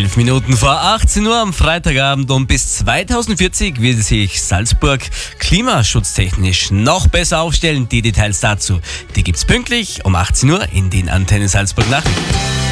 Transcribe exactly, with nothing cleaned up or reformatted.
Elf Minuten vor achtzehn Uhr am Freitagabend und bis zweitausendvierzig wird sich Salzburg klimaschutztechnisch noch besser aufstellen. Die Details dazu, die gibt's pünktlich um achtzehn Uhr in den Antenne Salzburg Nachrichten.